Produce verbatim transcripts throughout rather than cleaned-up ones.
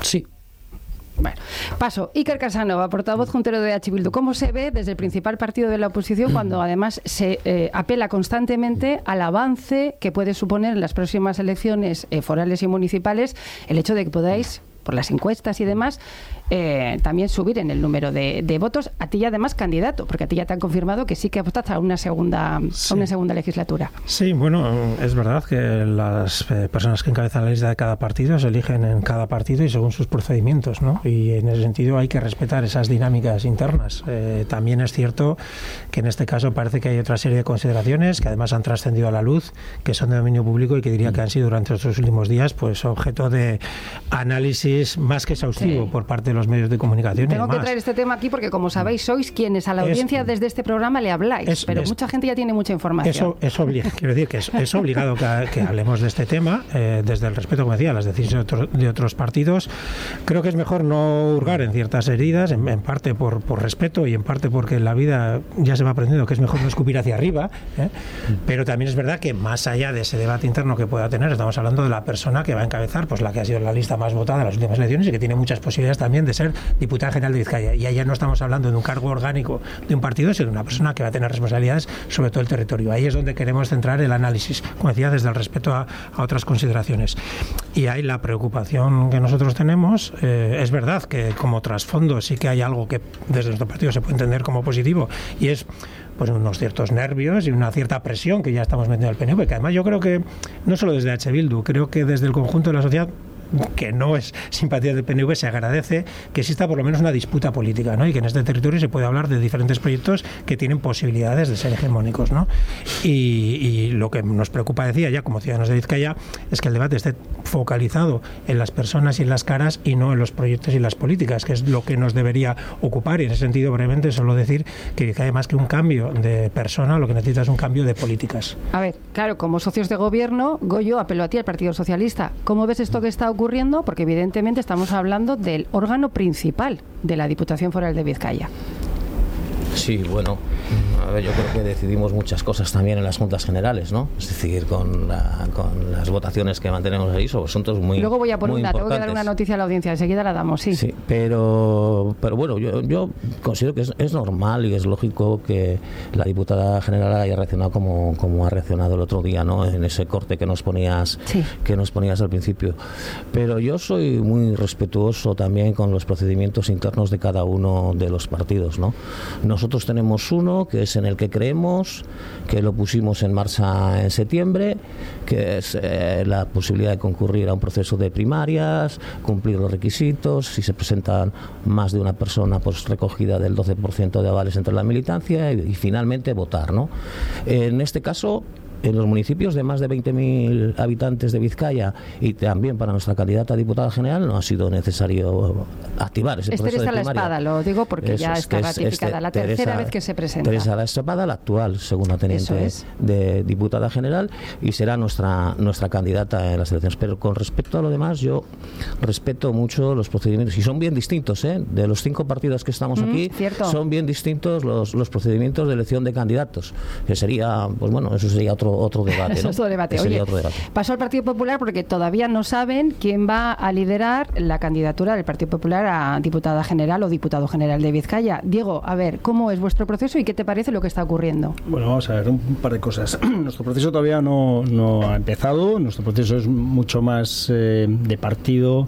Sí. Bueno, paso. Iker Casanova, portavoz juntero de H. Bildu. ¿Cómo se ve desde el principal partido de la oposición cuando además se eh, apela constantemente al avance que puede suponer en las próximas elecciones eh, forales y municipales el hecho de que podáis, por las encuestas y demás, eh, también subir en el número de, de votos? A ti ya además candidato, porque a ti ya te han confirmado que sí que apostas a una segunda, sí. a una segunda legislatura. Sí, bueno, es verdad que las eh, personas que encabezan la lista de cada partido se eligen en cada partido y según sus procedimientos, ¿no? Y en ese sentido hay que respetar esas dinámicas internas. Eh, también es cierto que en este caso parece que hay otra serie de consideraciones que además han trascendido a la luz, que son de dominio público y que diría que han sido durante estos últimos días pues objeto de análisis más que exhaustivo sí. por parte de los medios de comunicación. Tengo que traer este tema aquí porque, como sabéis, sois quienes a la audiencia es, desde este programa le habláis, es, pero es, mucha gente ya tiene mucha información. Eso es obligado, quiero decir que es, es obligado que, que hablemos de este tema eh, desde el respeto, como decía, a las decisiones de, otro, de otros partidos. Creo que es mejor no hurgar en ciertas heridas, en, en parte por, por respeto y en parte porque en la vida ya se va aprendiendo que es mejor no escupir hacia arriba, ¿eh? Pero también es verdad que más allá de ese debate interno que pueda tener, estamos hablando de la persona que va a encabezar, pues la que ha sido la lista más votada en las últimas elecciones y que tiene muchas posibilidades también de ser diputada general de Vizcaya. Y allá no estamos hablando de un cargo orgánico de un partido, sino de una persona que va a tener responsabilidades sobre todo el territorio. Ahí es donde queremos centrar el análisis, como decía, desde el respeto a, a otras consideraciones. Y ahí la preocupación que nosotros tenemos, eh, es verdad que como trasfondo sí que hay algo que desde nuestro partido se puede entender como positivo, y es pues unos ciertos nervios y una cierta presión que ya estamos metiendo al P N V, que además yo creo que no solo desde H. Bildu, creo que desde el conjunto de la sociedad, que no es simpatía del P N V, se agradece que exista por lo menos una disputa política, ¿no? Y que en este territorio se puede hablar de diferentes proyectos que tienen posibilidades de ser hegemónicos, ¿no? Y, y lo que nos preocupa, decía ya, como ciudadanos de Vizcaya, es que el debate esté focalizado en las personas y en las caras y no en los proyectos y las políticas, que es lo que nos debería ocupar. Y en ese sentido, brevemente, solo decir que Vizcaya, más que un cambio de persona, lo que necesita es un cambio de políticas. A ver, claro, como socios de gobierno, Goyo, apelo a ti, al Partido Socialista. ¿Cómo ves esto que está ocurriendo? ocurriendo? Porque evidentemente estamos hablando del órgano principal de la Diputación Foral de Vizcaya. Sí, bueno, a ver, yo creo que decidimos muchas cosas también en las juntas generales, ¿no? Es decir, con, la, con las votaciones que mantenemos ahí sobre asuntos muy Luego voy a por muy una, tengo que dar una noticia a la audiencia, enseguida la damos, sí. Sí, pero, pero bueno, yo, yo considero que es, es normal y es lógico que la diputada general haya reaccionado como, como ha reaccionado el otro día, ¿no? En ese corte que nos ponías, sí. que nos ponías al principio. Pero yo soy muy respetuoso también con los procedimientos internos de cada uno de los partidos, ¿no? Nosotros Nosotros tenemos uno que es en el que creemos, que lo pusimos en marcha en septiembre, que es eh, la posibilidad de concurrir a un proceso de primarias, cumplir los requisitos, si se presentan más de una persona, pues recogida del doce por ciento de avales entre la militancia y, y finalmente votar, ¿no? En este caso, en los municipios de más de veinte mil habitantes de Vizcaya y también para nuestra candidata a diputada general no ha sido necesario activar ese es proceso Teresa de primaria. La Espada, lo digo porque Eso ya es, está ratificada, este, la tercera Teresa, vez que se presenta. Teresa La Espada, la actual segunda teniente es. de diputada general, y será nuestra nuestra candidata en las elecciones. Pero con respecto a lo demás, yo respeto mucho los procedimientos, y son bien distintos, ¿eh? De los cinco partidos que estamos mm, aquí, cierto. son bien distintos los, los procedimientos de elección de candidatos, que sería, pues bueno, eso sería otro otro debate, ¿no? Eso es otro debate. Oye, otro debate. Paso al Partido Popular porque todavía no saben quién va a liderar la candidatura del Partido Popular a diputada general o diputado general de Vizcaya. Diego, a ver, ¿cómo es vuestro proceso y qué te parece lo que está ocurriendo? Bueno, vamos a ver, un par de cosas. Nuestro proceso todavía no, no ha empezado. Nuestro proceso es mucho más eh, de partido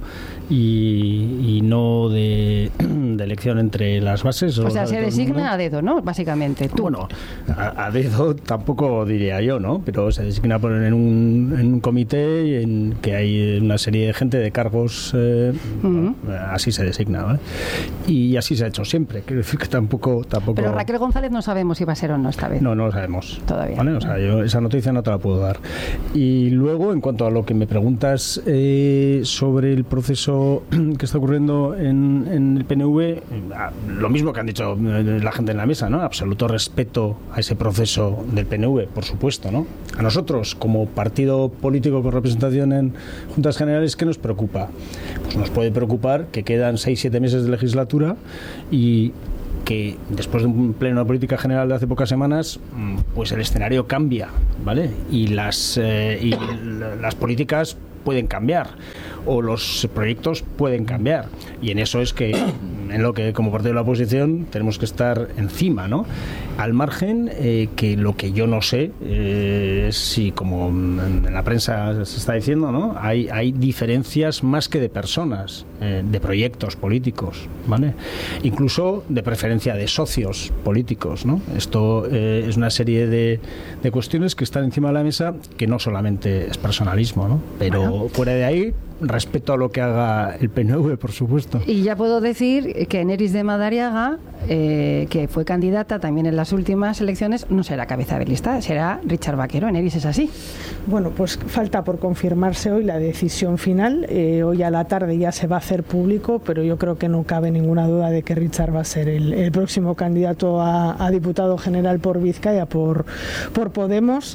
y, y no de, de elección entre las bases. O sea, se designa a dedo, ¿no? Básicamente, tú. Bueno, a, a dedo tampoco diría yo, ¿no? Pero se designa por, en, un, en un comité en que hay una serie de gente de cargos, eh, uh-huh. así se designa, ¿vale? Y así se ha hecho siempre. Quiero decir que tampoco, tampoco... Pero Raquel González no sabemos si va a ser o no esta vez. No, no lo sabemos. Todavía. ¿Vale? O sea, yo esa noticia no te la puedo dar. Y luego, en cuanto a lo que me preguntas eh, sobre el proceso que está ocurriendo en, en el P N V, lo mismo que han dicho la gente en la mesa, ¿no? Absoluto respeto a ese proceso del P N V, por supuesto, ¿no? A nosotros, como partido político con representación en Juntas Generales, ¿qué nos preocupa? Pues nos puede preocupar que quedan seis siete meses de legislatura y que después de un pleno de política general de hace pocas semanas, pues el escenario cambia, ¿vale? Y las, eh, y las políticas pueden cambiar o los proyectos pueden cambiar, y en eso es que en lo que como partido de la oposición tenemos que estar encima, ¿no? Al margen eh, que lo que yo no sé eh, es si, como en la prensa se está diciendo, ¿no? Hay, hay diferencias más que de personas, eh, de proyectos políticos, ¿vale? Incluso de preferencia de socios políticos, ¿no? Esto eh, es una serie de, de cuestiones que están encima de la mesa, que no solamente es personalismo, ¿no? Pero bueno, fuera de ahí, respeto a lo que haga el P N V, por supuesto. Y ya puedo decir que Neris de Madariaga, eh, que fue candidata también en las últimas elecciones, no será cabeza de lista, será Richard Vaquero. Neris, ¿es así? Bueno, pues falta por confirmarse hoy la decisión final. Eh, hoy a la tarde ya se va a hacer público, pero yo creo que no cabe ninguna duda de que Richard va a ser el, el próximo candidato a, a diputado general por Vizcaya, por, por Podemos,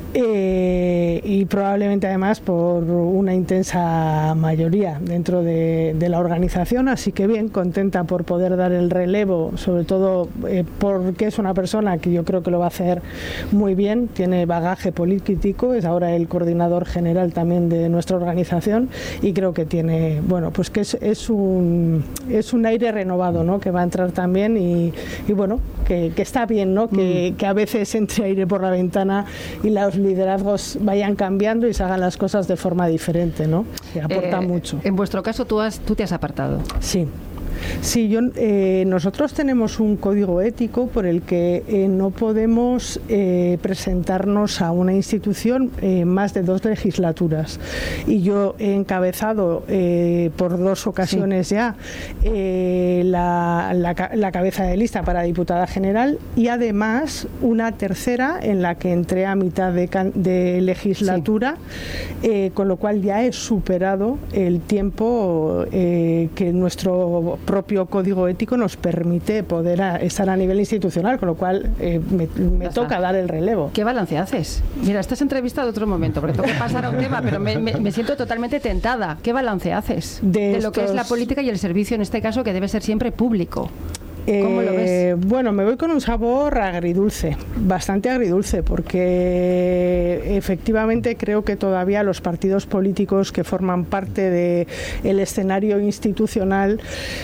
eh, y probablemente además por una intensa mayoría dentro de, de la organización, así que bien, contenta por poder dar el relevo, sobre todo eh, porque es una persona que yo creo que lo va a hacer muy bien, tiene bagaje político, es ahora el coordinador general también de nuestra organización, y creo que tiene, bueno, pues que es, es un es un aire renovado, ¿no? Que va a entrar también, y, y bueno, que, que está bien, ¿no? Que, que a veces entre aire por la ventana y los liderazgos vayan cambiando y se hagan las cosas de forma diferente, ¿no? Que aporta eh, mucho. En vuestro caso, tú, has, tú te has apartado. Sí. Sí, yo, eh, nosotros tenemos un código ético por el que eh, no podemos eh, presentarnos a una institución eh, más de dos legislaturas, y yo he encabezado eh, por dos ocasiones sí. ya eh, la, la, la cabeza de lista para diputada general, y además una tercera en la que entré a mitad de, de legislatura, sí. eh, con lo cual ya he superado el tiempo eh, que nuestro propio código ético nos permite poder a, estar a nivel institucional, con lo cual eh, me, me toca dar el relevo. ¿Qué balance haces? Mira, estás entrevistada otro momento, porque tengo que pasar a un tema, pero me, me, me siento totalmente tentada. ¿Qué balance haces de, de estos... lo que es la política y el servicio, en este caso, que debe ser siempre público? ¿Cómo lo ves? Eh, bueno, me voy con un sabor agridulce, bastante agridulce, porque efectivamente creo que todavía los partidos políticos que forman parte del escenario institucional,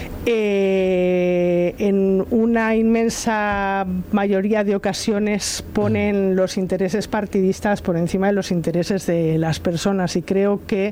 eh, en una inmensa mayoría de ocasiones ponen los intereses partidistas por encima de los intereses de las personas, y creo que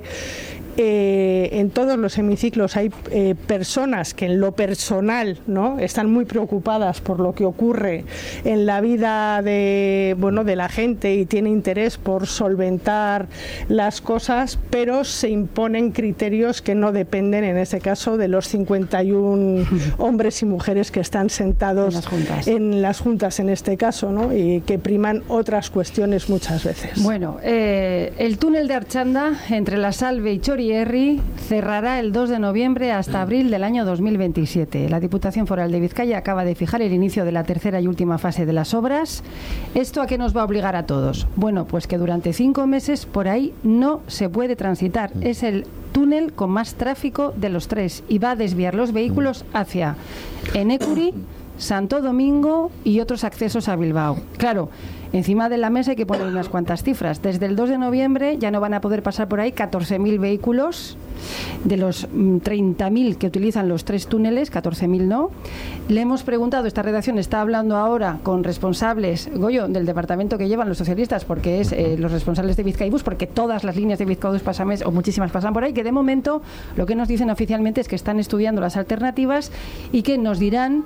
Eh, en todos los hemiciclos hay eh, personas que en lo personal, ¿no?, están muy preocupadas por lo que ocurre en la vida de, bueno, de la gente, y tiene interés por solventar las cosas, pero se imponen criterios que no dependen, en este caso, de los cincuenta y uno hombres y mujeres que están sentados en las juntas, en, las juntas, en este caso, ¿no?, y que priman otras cuestiones muchas veces. Bueno, eh, el túnel de Archanda entre La Salve y Chori cerrará el dos de noviembre hasta abril del año dos mil veintisiete. La Diputación Foral de Vizcaya acaba de fijar el inicio de la tercera y última fase de las obras. ¿Esto a qué nos va a obligar a todos? Bueno, pues que durante cinco meses por ahí no se puede transitar. Es el túnel con más tráfico de los tres y va a desviar los vehículos hacia Enecuri, Santo Domingo y otros accesos a Bilbao. Claro, encima de la mesa hay que poner unas cuantas cifras. Desde el dos de noviembre ya no van a poder pasar por ahí catorce mil vehículos. De los treinta mil que utilizan los tres túneles, catorce mil no. Le hemos preguntado, esta redacción está hablando ahora con responsables, Goyo, del departamento que llevan los socialistas, porque es eh, los responsables de Bizkaibus, porque todas las líneas de Bizkaibus pasan, o muchísimas pasan por ahí, que de momento lo que nos dicen oficialmente es que están estudiando las alternativas y que nos dirán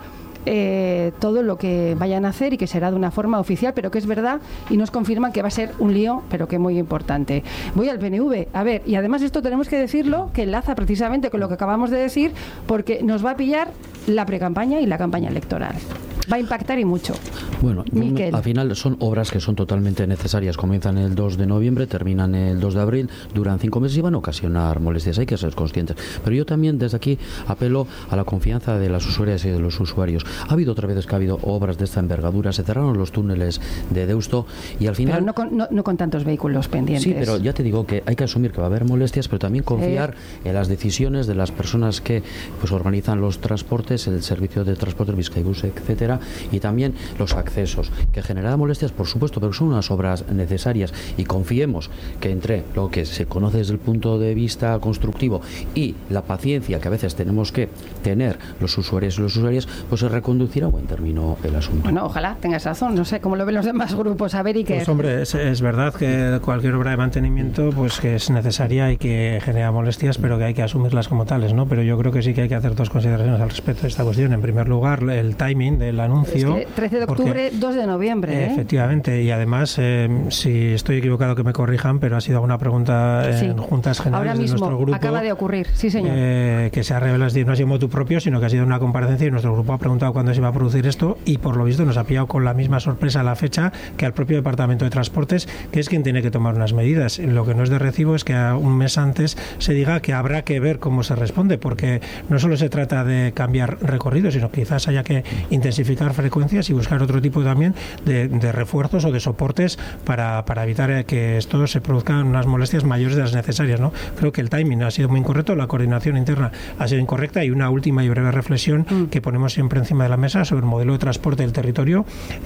Eh, todo lo que vayan a hacer, y que será de una forma oficial, pero que es verdad, y nos confirman que va a ser un lío, pero que muy importante. Voy al P N V, a ver, y además esto tenemos que decirlo, que enlaza precisamente con lo que acabamos de decir, porque nos va a pillar la precampaña y la campaña electoral. Va a impactar y mucho. Bueno, Miquel. Al final son obras que son totalmente necesarias. Comienzan el dos de noviembre, terminan el dos de abril, duran cinco meses y van a ocasionar molestias. Hay que ser conscientes. Pero yo también desde aquí apelo a la confianza de las usuarias y de los usuarios. Ha habido otras veces que ha habido obras de esta envergadura, se cerraron los túneles de Deusto y al final... Pero no con, no, no con tantos vehículos pendientes. Sí, pero ya te digo que hay que asumir que va a haber molestias, pero también confiar eh. en las decisiones de las personas que pues organizan los transportes, el servicio de transporte, Bizkaibus, etcétera, obra, y también los accesos, que generará molestias, por supuesto, pero son unas obras necesarias, y confiemos que entre lo que se conoce desde el punto de vista constructivo y la paciencia que a veces tenemos que tener los usuarios y los usuarias, pues se reconducirá a buen término el asunto. Bueno, ojalá tengas razón, no sé cómo lo ven los demás grupos. A ver, y que pues hombre, es, es verdad que cualquier obra de mantenimiento pues que es necesaria y que genera molestias, pero que hay que asumirlas como tales, ¿no? Pero yo creo que sí que hay que hacer dos consideraciones al respecto de esta cuestión. En primer lugar, el timing del anuncio. Es que trece de octubre, porque, dos de noviembre. ¿eh? Efectivamente, y además, eh, si estoy equivocado que me corrijan, pero ha sido una pregunta en sí. juntas generales Ahora mismo de nuestro grupo. Acaba de ocurrir, sí señor. Eh, que se ha revelado, no ha sido motu propio, sino que ha sido una comparecencia y nuestro grupo ha preguntado cuándo se iba a producir esto y por lo visto nos ha pillado con la misma sorpresa la fecha que al propio Departamento de Transportes, que es quien tiene que tomar unas medidas. Lo que no es de recibo es que a un mes antes se diga que habrá que ver cómo se responde, porque no solo se trata de cambiar recorridos, sino que quizás haya que intensificar frecuencias y buscar otro tipo también de, de refuerzos o de soportes para, para evitar que esto se produzcan unas molestias mayores de las necesarias, ¿no? Creo que el timing ha sido muy incorrecto, la coordinación interna ha sido incorrecta y una última y breve reflexión mm. que ponemos siempre encima de la mesa sobre el modelo de transporte del territorio.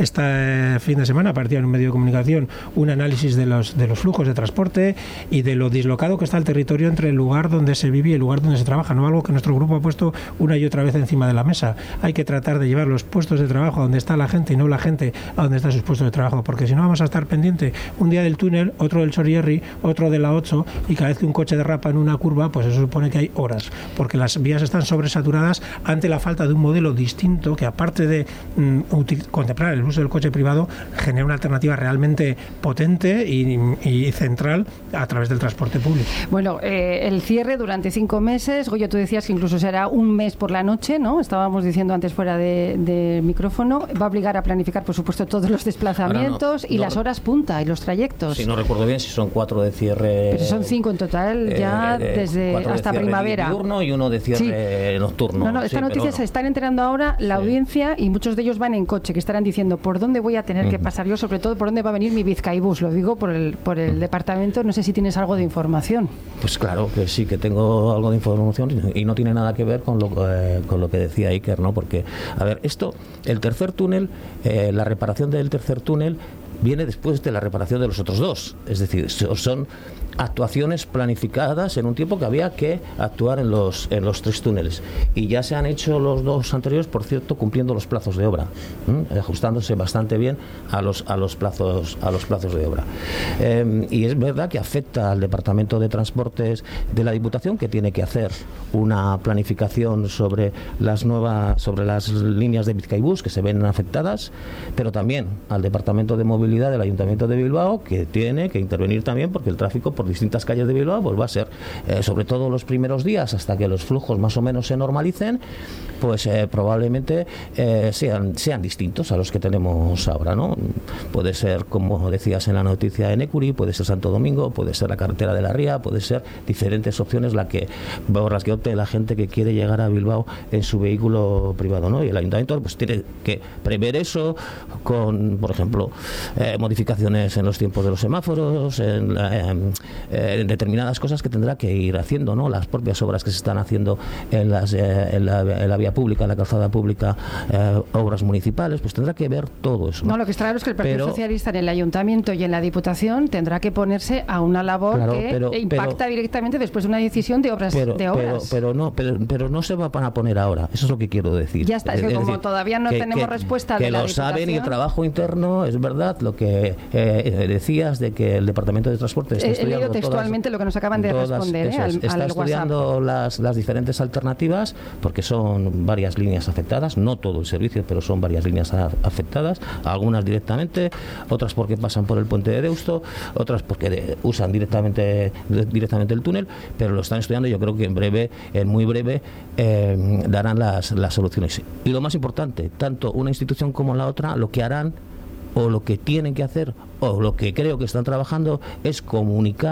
Este fin de semana aparecía en un medio de comunicación un análisis de los, de los flujos de transporte y de lo dislocado que está el territorio entre el lugar donde se vive y el lugar donde se trabaja, ¿no? Algo que nuestro grupo ha puesto una y otra vez encima de la mesa. Hay que tratar de llevar los puestos de trabajo a donde está la gente y no la gente a donde están sus puestos de trabajo, porque si no vamos a estar pendiente un día del túnel, otro del Sorierri, otro de la ocho, y cada vez que un coche derrapa en una curva, pues eso supone que hay horas, porque las vías están sobresaturadas ante la falta de un modelo distinto que, aparte de mm, util- contemplar el uso del coche privado, genera una alternativa realmente potente y, y central a través del transporte público. Bueno, eh, el cierre durante cinco meses, Goyo, tú decías que incluso será un mes por la noche, ¿no? Estábamos diciendo antes fuera de, de micrófono. Va a obligar a planificar, por supuesto, todos los desplazamientos no, y no, las horas punta y los trayectos. Si no recuerdo bien, si son cuatro de cierre... Pero son cinco en total, ya eh, desde hasta de primavera. Diurno y uno de cierre sí. nocturno. No, no, esta sí, noticia no. se están enterando ahora la sí. audiencia y muchos de ellos van en coche, que estarán diciendo por dónde voy a tener uh-huh. que pasar yo, sobre todo por dónde va a venir mi Bizkaibus. Lo digo por el, por el uh-huh. departamento. No sé si tienes algo de información. Pues claro que sí, que tengo algo de información y no tiene nada que ver con lo, eh, con lo que decía Iker, ¿no? Porque, a ver, esto, el tercer túnel, eh, la reparación del tercer túnel viene después de la reparación de los otros dos. Es decir, son actuaciones planificadas en un tiempo que había que actuar en los en los tres túneles. Y ya se han hecho los dos anteriores, por cierto, cumpliendo los plazos de obra, ¿eh? ajustándose bastante bien a los a los plazos a los plazos de obra. Eh, y es verdad que afecta al Departamento de Transportes de la Diputación, que tiene que hacer una planificación sobre las nuevas sobre las líneas de Bizkaibus que se ven afectadas, pero también al Departamento de Movilidad del Ayuntamiento de Bilbao, que tiene que intervenir también porque el tráfico por distintas calles de Bilbao pues va a ser, eh, sobre todo los primeros días hasta que los flujos más o menos se normalicen, pues eh, probablemente eh, sean sean distintos a los que tenemos ahora, ¿no? Puede ser, como decías en la noticia, de Necuri, puede ser Santo Domingo, puede ser la carretera de la Ría, puede ser diferentes opciones la que, por las que opte la gente que quiere llegar a Bilbao en su vehículo privado, ¿no? Y el Ayuntamiento pues tiene que prever eso con, por ejemplo, eh, modificaciones en los tiempos de los semáforos, en, eh, eh, en determinadas cosas que tendrá que ir haciendo, ¿no? Las propias obras que se están haciendo en, las, eh, en, la, en la vía pública, en la calzada pública, eh, obras municipales, pues tendrá que ver todo eso. No, lo que está claro es que el Partido pero, Socialista en el Ayuntamiento y en la Diputación tendrá que ponerse a una labor claro, que pero, impacta pero, directamente después de una decisión de obras. Pero, de obras. pero, pero, no, pero, pero no se van a poner ahora, eso es lo que quiero decir. Ya está, es, es que como decir, todavía no que, tenemos que, respuesta que de la lo Diputación. Saben, y el trabajo interno, es verdad, lo que eh, decías de que el Departamento de Transporte está He estudiando leído textualmente todas, lo que nos acaban de todas, responder eso ¿eh? es, al, está al estudiando las, las diferentes alternativas porque son varias líneas afectadas, no todo el servicio, pero son varias líneas a, afectadas, algunas directamente, otras porque pasan por el puente de Deusto, otras porque de, usan directamente directamente el túnel, pero lo están estudiando y yo creo que en breve, en muy breve, eh, darán las, las soluciones. Y lo más importante, tanto una institución como la otra, lo que harán o lo que tienen que hacer o lo que creo que están trabajando es comunicar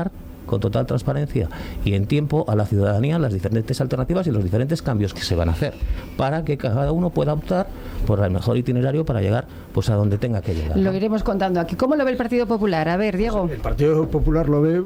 con total transparencia y en tiempo a la ciudadanía las diferentes alternativas y los diferentes cambios que se van a hacer, para que cada uno pueda optar por el mejor itinerario para llegar pues a donde tenga que llegar. Lo iremos contando aquí. ¿Cómo lo ve el Partido Popular? A ver, Diego. El Partido Popular lo ve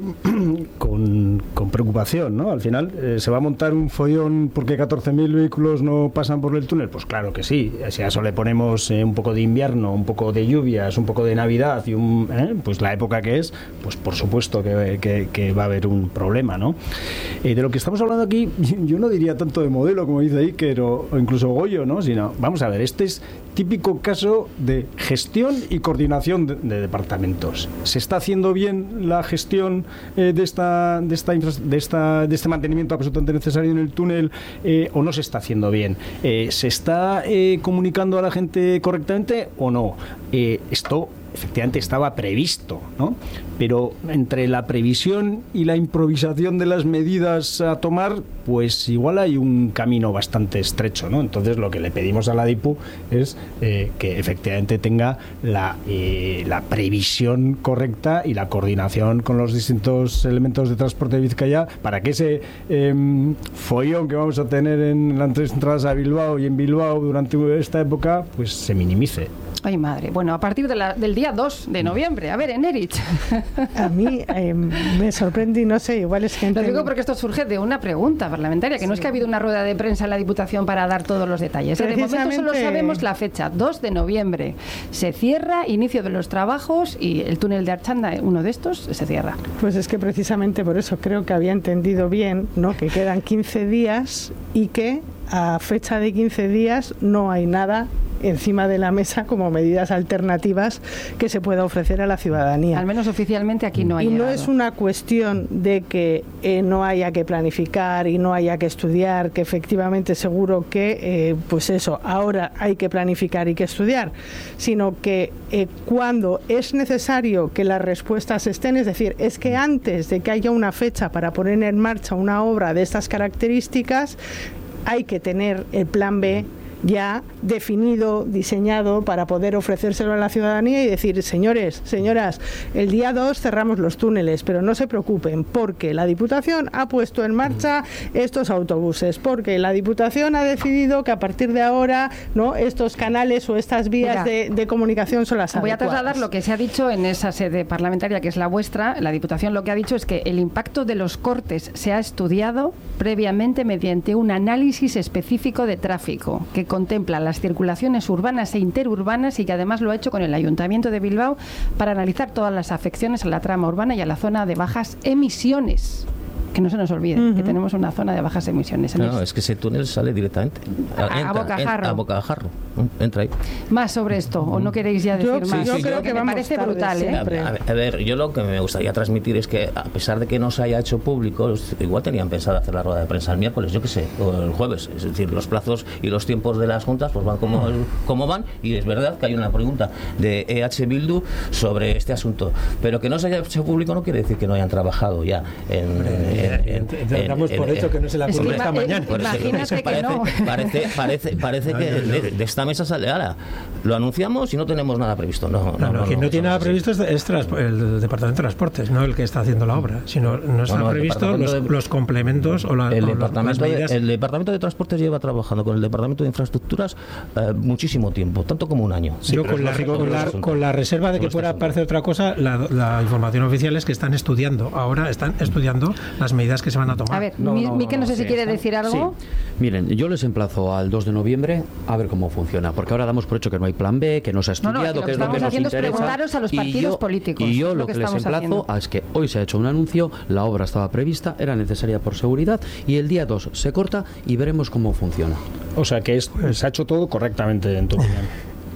con, con preocupación, ¿no? Al final, eh, ¿se va a montar un follón porque catorce mil vehículos no pasan por el túnel? Pues claro que sí. Si a eso le ponemos eh, un poco de invierno, un poco de lluvias, un poco de Navidad y un, eh, pues la época que es, pues por supuesto que, que, que va a haber un problema, ¿no? Eh, de lo que estamos hablando aquí, yo no diría tanto de modelo, como dice Iker, o, o incluso Goyo, ¿no? Sino, vamos a ver, este es típico caso de gestión y coordinación de, de departamentos. ¿Se está haciendo bien la gestión eh, de esta de esta, de esta de este mantenimiento absolutamente necesario en el túnel eh, o no se está haciendo bien? Eh, ¿Se está eh, comunicando a la gente correctamente o no? Eh, esto efectivamente estaba previsto, ¿no? Pero entre la previsión y la improvisación de las medidas a tomar, pues igual hay un camino bastante estrecho, ¿no? Entonces lo que le pedimos a la DIPU es eh, que efectivamente tenga la, eh, la previsión correcta y la coordinación con los distintos elementos de transporte de Vizcaya para que ese eh, follón que vamos a tener en las tres entradas a Bilbao y en Bilbao durante esta época, pues se minimice. Ay, madre. Bueno, a partir de la, del día dos de noviembre. A ver, Enerich. A mí eh, me sorprende y no sé, igual es gente... Lo digo porque esto surge de una pregunta parlamentaria, que sí. No es que ha habido una rueda de prensa en la Diputación para dar todos los detalles. De momento solo sabemos la fecha, dos de noviembre. Se cierra, inicio de los trabajos y el túnel de Archanda, uno de estos, se cierra. Pues es que precisamente por eso creo que había entendido bien, ¿no? Que quedan quince días y que a fecha de quince días no hay nada encima de la mesa como medidas alternativas que se pueda ofrecer a la ciudadanía. Al menos oficialmente aquí no hay. Y no llegado. Es una cuestión de que eh, no haya que planificar y no haya que estudiar, que efectivamente seguro que, eh, pues eso, ahora hay que planificar y que estudiar, sino que eh, cuando es necesario que las respuestas estén, es decir, es que antes de que haya una fecha para poner en marcha una obra de estas características, hay que tener el plan B ya definido, diseñado para poder ofrecérselo a la ciudadanía y decir, señores, señoras, el día dos cerramos los túneles, pero no se preocupen porque la Diputación ha puesto en marcha estos autobuses, porque la Diputación ha decidido que a partir de ahora, ¿no?, estos canales o estas vías de, de comunicación son las adecuadas. Voy a trasladar lo que se ha dicho en esa sede parlamentaria que es la vuestra. La Diputación lo que ha dicho es que el impacto de los cortes se ha estudiado previamente mediante un análisis específico de tráfico que contempla las circulaciones urbanas e interurbanas y que además lo ha hecho con el Ayuntamiento de Bilbao para analizar todas las afecciones a la trama urbana y a la zona de bajas emisiones. Que no se nos olvide, uh-huh. que tenemos una zona de bajas emisiones. No, no, es que ese túnel sale directamente. A, entra, a Bocajarro. En, a Bocajarro. Entra ahí. Más sobre esto, o no queréis ya decir yo, más. Sí, sí, yo creo que, que me parece brutal, ¿eh? A, a, a ver, yo lo que me gustaría transmitir es que, a pesar de que no se haya hecho público, igual tenían pensado hacer la rueda de prensa el miércoles, yo qué sé, o el jueves. Es decir, los plazos y los tiempos de las juntas pues van como, como van, y es verdad que hay una pregunta de E H Bildu sobre este asunto. Pero que no se haya hecho público no quiere decir que no hayan trabajado ya en... en, en, en damos por hecho que no se la ocurrió esta mañana. Imagínate que no. Parece, parece, parece que de, de esta mesa sale ahora. Lo anunciamos y no tenemos nada previsto. No, no, no, no, no, quien no, no tiene nada así. previsto es, es tras, el Departamento de Transportes, no el que está haciendo la obra, sino no están no, no, previstos los, de, los complementos o, la, el, o departamento las medidas. De, el Departamento de Transportes lleva trabajando con el Departamento de Infraestructuras eh, muchísimo tiempo, tanto como un año. Sí, Yo con la, con, la, con la reserva de que pueda parecer otra cosa, la, la información oficial es que están estudiando, ahora están estudiando las medidas que se van a tomar. A ver, no, mi, no, Miquel, no sé no, si sí, quiere está. decir algo. Sí. Miren, yo les emplazo al dos de noviembre a ver cómo funciona, porque ahora damos por hecho que no hay plan B, que no se ha estudiado, no, no, que, que es lo que nos interesa. Preguntaros a los partidos y yo, políticos. Y yo lo lo que, que les emplazo haciendo. es que hoy se ha hecho un anuncio, la obra estaba prevista, era necesaria por seguridad, y el día dos se corta y veremos cómo funciona. O sea que es, se ha hecho todo correctamente, en tu opinión.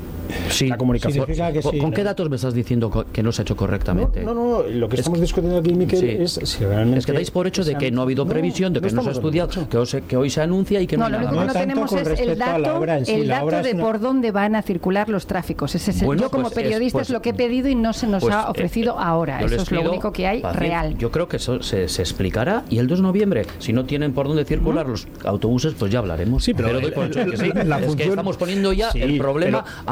Sí, la comunicación. Que ¿Con, sí, ¿Con qué datos me estás diciendo que no se ha hecho correctamente? No, no, no, lo que estamos es, discutiendo aquí, Miquel, sí. es si realmente... Es que dais por hecho de que no ha habido previsión, de que no, no se ha estudiado, que hoy, se, que hoy se anuncia y que no, no hay nada. No, lo único que no tenemos es el dato, sí, el dato de una... por dónde van a circular los tráficos. Ese es el, bueno, yo como pues periodista es, pues, es lo que he pedido y no se nos pues, ha ofrecido eh, ahora. Eso es lo único que hay fácil. real. Yo creo que eso se, se explicará y el dos de noviembre, si no tienen por dónde circular ¿Mm? los autobuses, pues ya hablaremos. Sí, pero, pero doy por hecho que sí. Es que estamos poniendo ya el problema antes de que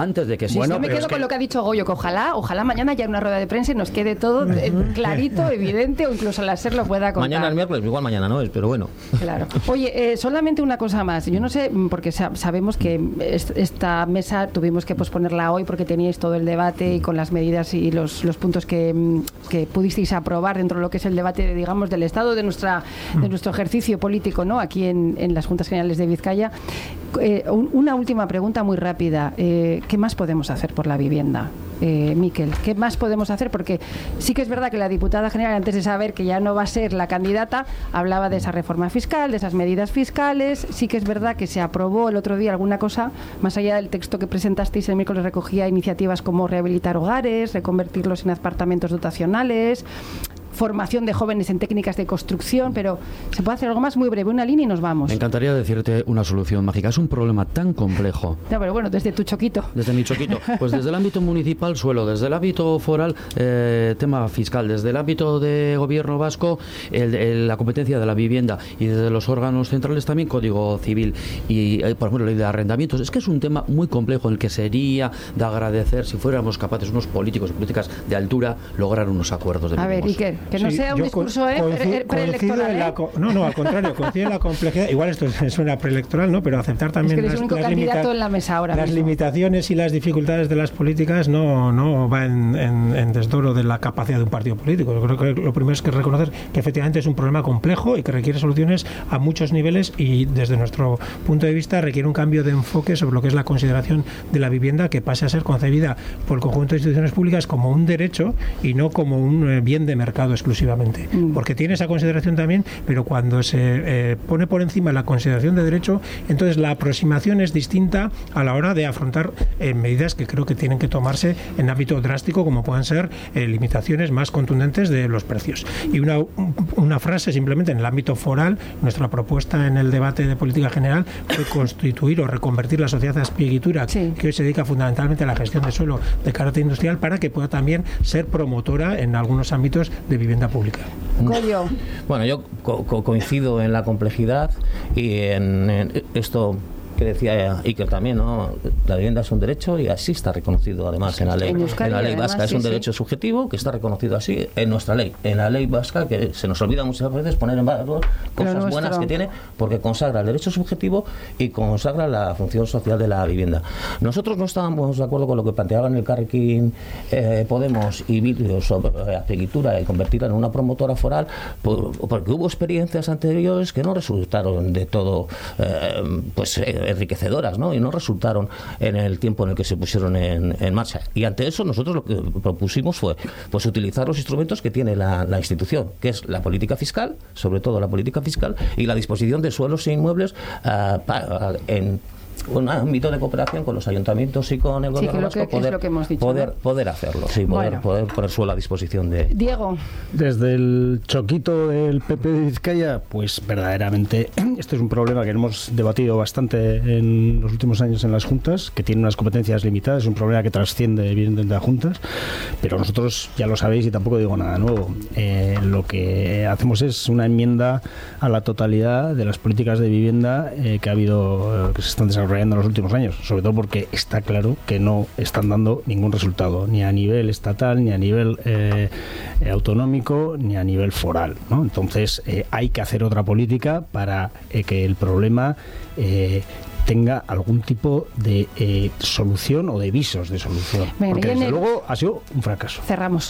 que sí. Bueno, Yo me quedo con que... lo que ha dicho Goyo, que ojalá, ojalá mañana haya una rueda de prensa y nos quede todo eh, clarito, evidente, o incluso la SER lo pueda contar. Mañana es miércoles, igual mañana no es, pero bueno. Claro. Oye, eh, solamente una cosa más. Yo no sé, porque sabemos que esta mesa tuvimos que posponerla hoy porque teníais todo el debate y con las medidas y los, los puntos que, que pudisteis aprobar dentro de lo que es el debate, digamos, del estado de nuestra de nuestro ejercicio político, ¿no? Aquí en, en las Juntas Generales de Vizcaya. Eh, un, una última pregunta muy rápida. Eh, ¿Qué más podemos hacer por la vivienda? Eh, Miquel, ¿qué más podemos hacer? Porque sí que es verdad que la diputada general, antes de saber que ya no va a ser la candidata, hablaba de esa reforma fiscal, de esas medidas fiscales. Sí que es verdad que se aprobó el otro día alguna cosa, más allá del texto que presentasteis el miércoles, recogía iniciativas como rehabilitar hogares, reconvertirlos en apartamentos dotacionales, formación de jóvenes en técnicas de construcción, pero se puede hacer algo más muy breve, una línea y nos vamos. Me encantaría decirte una solución mágica. Es un problema tan complejo. Ya, pero bueno, desde tu choquito. Desde mi choquito. Pues desde el ámbito municipal, suelo, desde el ámbito foral, eh, tema fiscal, desde el ámbito de gobierno vasco, el, el, la competencia de la vivienda, y desde los órganos centrales también, código civil y, eh, por ejemplo, ley de arrendamientos. Es que es un tema muy complejo en el que sería de agradecer si fuéramos capaces, unos políticos y políticas de altura, lograr unos acuerdos de A ver, Iker, que no sí, sea un discurso co- eh, preelectoral. ¿eh? Co- no, no, al contrario, coincide en la complejidad. Igual esto suena preelectoral, ¿no? Pero aceptar también es que las, las, limita- en la mesa ahora las limitaciones y las dificultades de las políticas no, no va en, en, en desdoro de la capacidad de un partido político. Yo creo que lo primero es que reconocer que efectivamente es un problema complejo y que requiere soluciones a muchos niveles, y desde nuestro punto de vista requiere un cambio de enfoque sobre lo que es la consideración de la vivienda, que pase a ser concebida por el conjunto de instituciones públicas como un derecho y no como un bien de mercado exclusivamente, porque tiene esa consideración también, pero cuando se eh, pone por encima la consideración de derecho, entonces la aproximación es distinta a la hora de afrontar eh, medidas que creo que tienen que tomarse en ámbito drástico, como puedan ser eh, limitaciones más contundentes de los precios. Y una, una frase simplemente en el ámbito foral, nuestra propuesta en el debate de política general fue constituir o reconvertir la sociedad Azpiegitura, sí, que hoy se dedica fundamentalmente a la gestión de suelo de carácter industrial, para que pueda también ser promotora en algunos ámbitos de vivienda pública. Goyo. Bueno, yo co- co- coincido en la complejidad y en, en esto que decía Iker también, ¿no? La vivienda es un derecho y así está reconocido además en la ley. En, Euskadi, en la ley además, vasca es un sí, derecho sí. subjetivo que está reconocido así en nuestra ley. En la ley vasca, que se nos olvida muchas veces poner en valor cosas nuestro... buenas que tiene, porque consagra el derecho subjetivo y consagra la función social de la vivienda. Nosotros no estábamos de acuerdo con lo que planteaban el Elkarrekin eh, Podemos y Bildu sobre Azpiegitura y convertirla en una promotora foral, por, porque hubo experiencias anteriores que no resultaron de todo eh, pues eh, enriquecedoras, ¿no? Y no resultaron en el tiempo en el que se pusieron en, en marcha. Y ante eso nosotros lo que propusimos fue pues utilizar los instrumentos que tiene la, la institución, que es la política fiscal, sobre todo la política fiscal, y la disposición de suelos e inmuebles uh, para, en un ámbito de cooperación con los ayuntamientos y con el sí, gobierno vasco, que, poder, que dicho, poder, ¿no? poder hacerlo, sí, poder, bueno. poder poner suelo a disposición de... Diego. Desde el choquito del P P de Vizcaya, pues verdaderamente este es un problema que hemos debatido bastante en los últimos años en las juntas, que tiene unas competencias limitadas, es un problema que trasciende evidentemente a juntas, pero nosotros ya lo sabéis y tampoco digo nada nuevo. Eh, lo que hacemos es una enmienda a la totalidad de las políticas de vivienda eh, que ha habido, eh, que se están desarrollando en los últimos años, sobre todo porque está claro que no están dando ningún resultado, ni a nivel estatal, ni a nivel eh, autonómico, ni a nivel foral, ¿no? Entonces eh, hay que hacer otra política para eh, que el problema eh, tenga algún tipo de eh, solución o de visos de solución. Venga, porque desde el... luego ha sido un fracaso. Cerramos.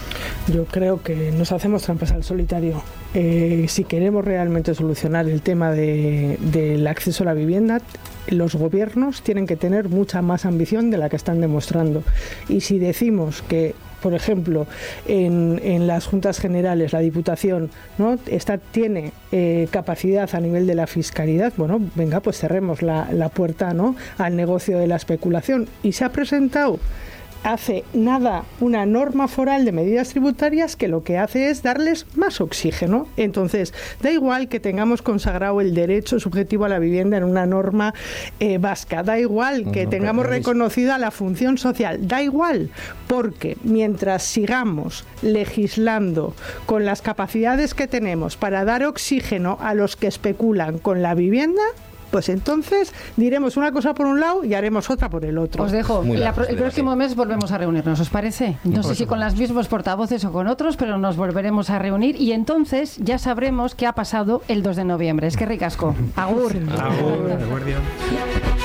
Yo creo que nos hacemos trampas al solitario. Eh, si queremos realmente solucionar el tema de, del acceso a la vivienda, los gobiernos tienen que tener mucha más ambición de la que están demostrando. Y si decimos que, por ejemplo, en, en las juntas generales la Diputación, ¿no?, esta tiene eh, capacidad a nivel de la fiscalidad, bueno, venga, pues cerremos la, la puerta, ¿no?, al negocio de la especulación. Y se ha presentado hace nada una norma foral de medidas tributarias que lo que hace es darles más oxígeno. Entonces, da igual que tengamos consagrado el derecho subjetivo a la vivienda en una norma eh, vasca, da igual que no, tengamos reconocida la función social, da igual, porque mientras sigamos legislando con las capacidades que tenemos para dar oxígeno a los que especulan con la vivienda, pues entonces diremos una cosa por un lado y haremos otra por el otro. Os dejo. La, el próximo mes volvemos a reunirnos, ¿os parece? No sé si con los mismos portavoces o con otros, pero nos volveremos a reunir y entonces ya sabremos qué ha pasado el dos de noviembre. Es que ricasco. Agur. Agur. Agur.